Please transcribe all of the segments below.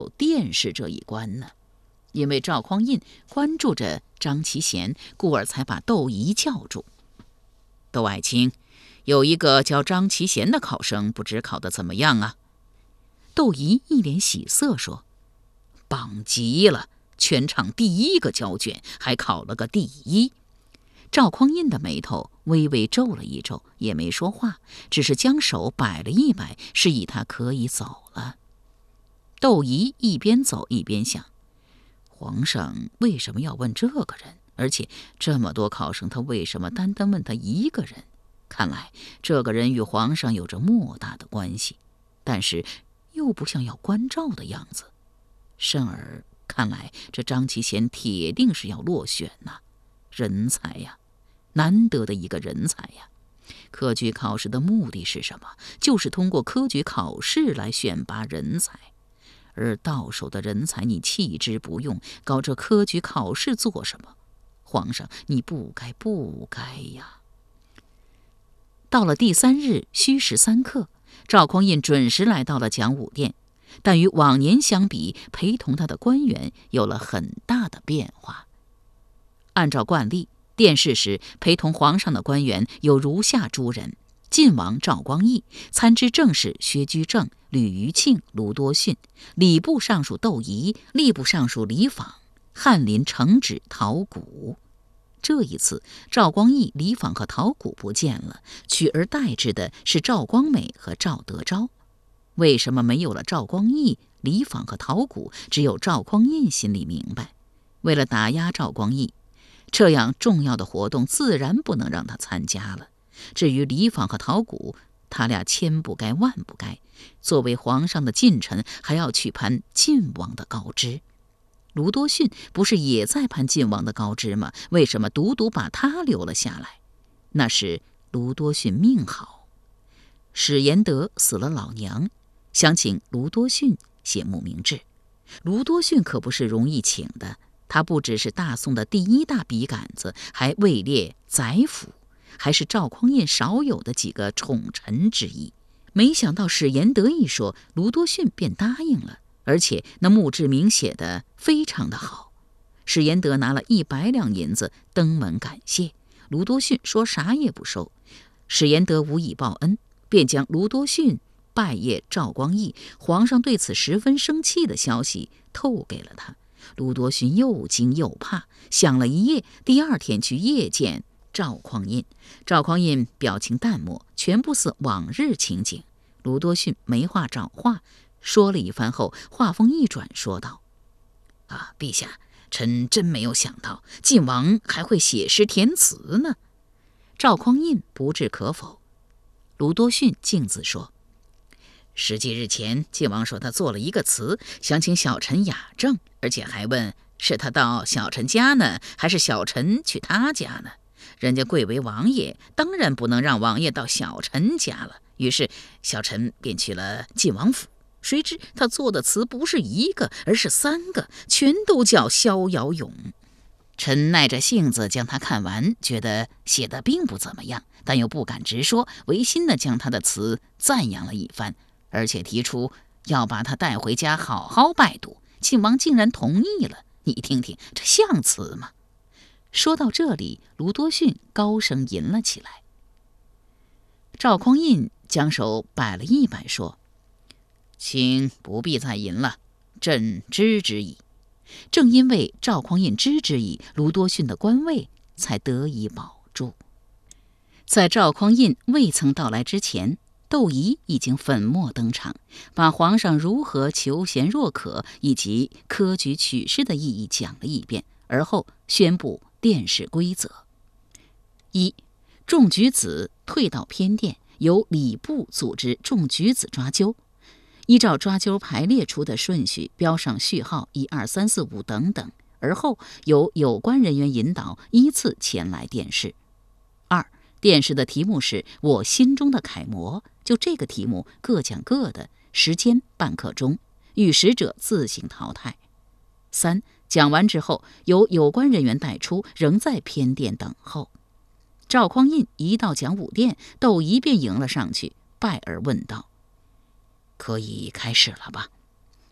殿试这一关呢？因为赵匡胤关注着张其贤，故而才把窦仪叫住。窦爱卿，有一个叫张其贤的考生，不知考得怎么样啊？窦仪一脸喜色说：棒极了，全场第一个交卷，还考了个第一。赵匡胤的眉头微微皱了一皱，也没说话，只是将手摆了一摆，示意他可以走了。窦仪一边走一边想，皇上为什么要问这个人？而且这么多考生，他为什么单单问他一个人？看来这个人与皇上有着莫大的关系，但是又不像要关照的样子。甚而看来这张其贤铁定是要落选呐，人才呀，难得的一个人才呀。科举考试的目的是什么？就是通过科举考试来选拔人才。而到手的人才你弃之不用，搞这科举考试做什么？皇上，你不该呀！到了第3日戌时3刻，赵匡胤准时来到了讲武殿，但与往年相比，陪同他的官员有了很大的变化。按照惯例，殿试时陪同皇上的官员有如下诸人：晋王赵光义，参知政事薛居正、吕余庆、卢多逊，礼部尚书窦仪，吏部尚书李昉，翰林承旨陶谷。这一次，赵光义、李昉和陶谷不见了，取而代之的是赵光美和赵德昭。为什么没有了赵光义、李昉和陶谷，只有赵匡胤心里明白。为了打压赵光义，这样重要的活动自然不能让他参加了。至于李昉和陶谷，他俩千不该万不该，作为皇上的近臣，还要去攀晋王的高枝。卢多逊不是也在攀晋王的高枝吗？为什么独独把他留了下来？那是卢多逊命好。史延德死了老娘，想请卢多逊写墓铭志。卢多逊可不是容易请的，他不只是大宋的第一大笔杆子，还位列宰辅，还是赵匡胤少有的几个宠臣之一。没想到史延德一说，卢多逊便答应了，而且那墓志铭写得非常的好。史延德拿了100两银子登门感谢，卢多逊说啥也不收。史延德无以报恩，便将卢多逊拜谒赵光义，皇上对此十分生气的消息透给了他。卢多逊又惊又怕，想了一夜，第2天去夜见赵匡胤。赵匡胤表情淡漠，全不似往日情景。卢多逊没话找话，说了一番后，话锋一转，说道：陛下，臣真没有想到晋王还会写诗填词呢。赵匡胤不置可否。卢多逊径自说：10几日前，晋王说他做了一个词，想请小臣雅正，而且还问是他到小臣家呢，还是小臣去他家呢？人家贵为王爷，当然不能让王爷到小臣家了。于是小臣便去了晋王府，谁知他做的词不是1个，而是3个，全都叫逍遥咏。臣耐着性子将他看完，觉得写得并不怎么样，但又不敢直说，违心地将他的词赞扬了一番，而且提出要把他带回家好好拜读。晋王竟然同意了，你听听，这像词吗？说到这里，卢多逊高声吟了起来。赵匡胤将手摆了一摆，说：请不必再吟了，朕知之矣。正因为赵匡胤知之矣，卢多逊的官位才得以保住。在赵匡胤未曾到来之前，窦仪已经粉墨登场，把皇上如何求贤若渴以及科举取士的意义讲了一遍，而后宣布殿试规则：1. 中举子退到偏殿，由礼部组织中举子抓阄，依照抓阄排列出的顺序标上序号1、2、3、4、5等等，而后由有关人员引导依次前来殿试。2. 殿试的题目是我心中的楷模，就这个题目各讲各的，时间半刻钟，遇实者自行淘汰。3. 讲完之后，由有关人员带出，仍在偏殿等候。赵匡胤一到讲武殿，窦仪便迎了上去，拜而问道：可以开始了吧？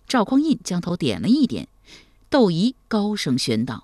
赵匡胤将头点了一点，窦仪高声宣道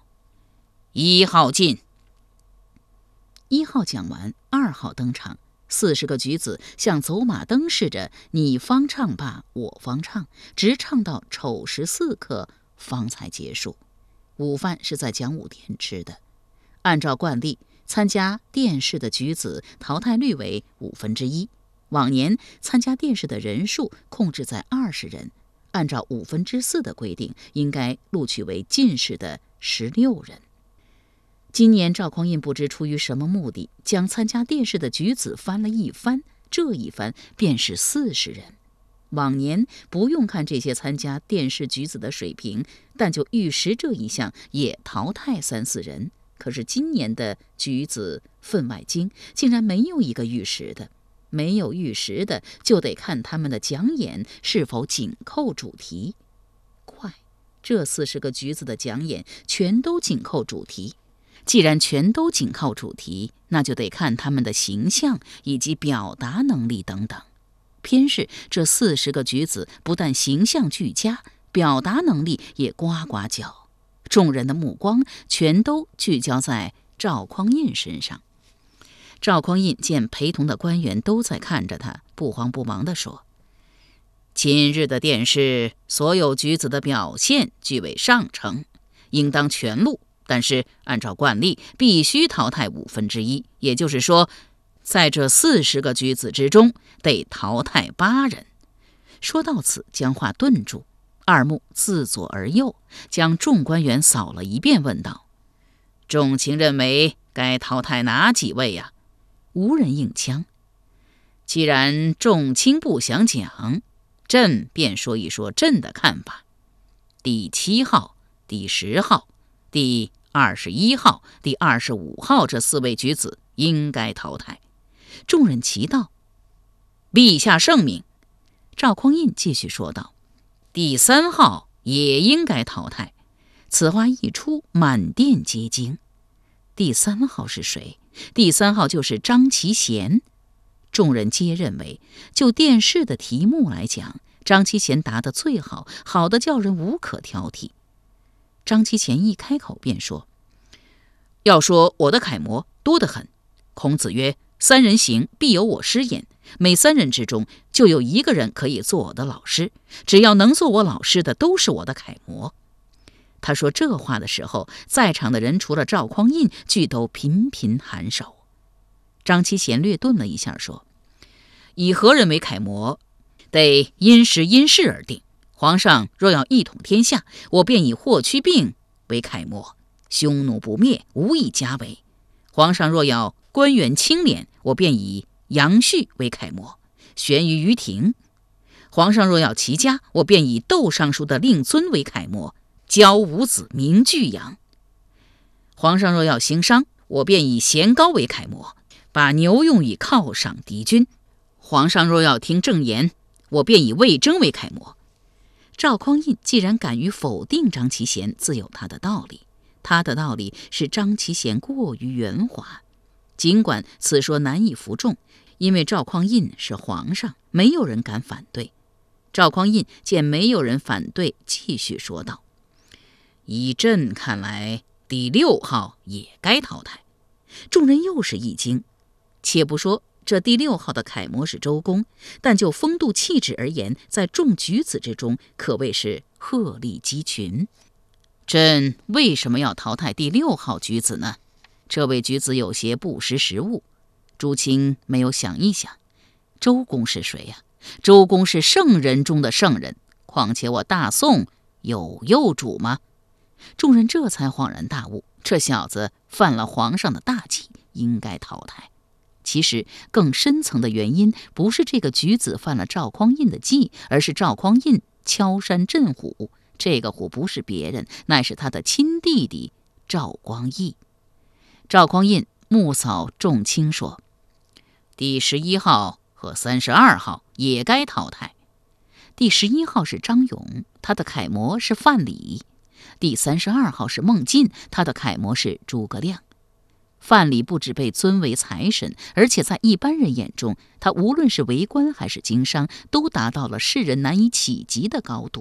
：“1号进。”1号讲完，2号登场。40个举子像走马灯似的，你方唱罢我方唱，直唱到丑时4刻方才结束。午饭是在讲武殿吃的。按照惯例，参加殿试的举子淘汰率为1/5。往年参加殿试的人数控制在20人，按照4/5的规定，应该录取为进士的16人。今年赵匡胤不知出于什么目的，将参加殿试的举子翻了一番，这一番便是40人。往年不用看这些参加殿试举子的水平，但就御史这一项也淘汰3、4人。可是今年的举子分外精，竟然没有一个御史的。没有御史的，就得看他们的讲演是否紧扣主题。快，这40个举子的讲演全都紧扣主题。既然全都紧靠主题，那就得看他们的形象以及表达能力等等。偏是这40个举子不但形象俱佳，表达能力也呱呱叫。众人的目光全都聚焦在赵匡胤身上。赵匡胤见陪同的官员都在看着他，不慌不忙地说：“今日的殿试，所有举子的表现俱为上乘，应当全录。但是按照惯例，必须淘汰1/5，也就是说，在这40个举子之中，得淘汰8人。”说到此，将话顿住，二目自左而右，将众官员扫了一遍，问道：“众卿认为该淘汰哪几位呀？”无人应腔。既然众卿不想讲，朕便说一说朕的看法。第7号、第10号、第21号、第25号这4位举子应该淘汰。众人齐道：“陛下圣明。”赵匡胤继续说道：“第3号也应该淘汰。”此话一出，满殿皆惊。第3号是谁？第3号就是张其贤。众人皆认为，就殿试的题目来讲，张其贤答得最好，好的叫人无可挑剔。张其贤一开口便说：“要说我的楷模多得很。孔子曰：‘3人行，必有我师焉。’每3人之中，就有1个人可以做我的老师。只要能做我老师的，都是我的楷模。”他说这话的时候，在场的人除了赵匡胤，俱都频频颔首。张其贤略顿了一下，说：“以何人为楷模，得因时因势而定。皇上若要一统天下，我便以霍去病为楷模，匈奴不灭，无以家为。皇上若要官员清廉，我便以杨旭为楷模，悬于于庭。皇上若要齐家，我便以窦尚书的令尊为楷模，教五子名俱扬。皇上若要行商，我便以贤高为楷模，把牛用以犒赏敌军。皇上若要听正言，我便以魏征为楷模。”赵匡胤既然敢于否定张其贤，自有他的道理。他的道理是张其贤过于圆滑。尽管此说难以服众，因为赵匡胤是皇上，没有人敢反对。赵匡胤见没有人反对，继续说道：“以朕看来，第6号也该淘汰。”众人又是一惊。且不说这第6号的楷模是周公，但就风度气质而言，在众举子之中可谓是鹤立鸡群。朕为什么要淘汰第6号举子呢？这位举子有些不识时务。诸卿没有想一想，周公是谁呀？周公是圣人中的圣人，况且我大宋有幼主吗？众人这才恍然大悟，这小子犯了皇上的大忌，应该淘汰。其实更深层的原因，不是这个举子犯了赵匡胤的忌，而是赵匡胤敲山震虎。这个虎不是别人，乃是他的亲弟弟赵光义。赵匡胤目扫众卿说：“第11号和32号也该淘汰。”第11号是张勇，他的楷模是范蠡；第32号是孟进，他的楷模是诸葛亮。范蠡不只被尊为财神，而且在一般人眼中，他无论是为官还是经商，都达到了世人难以企及的高度。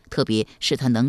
特别是他能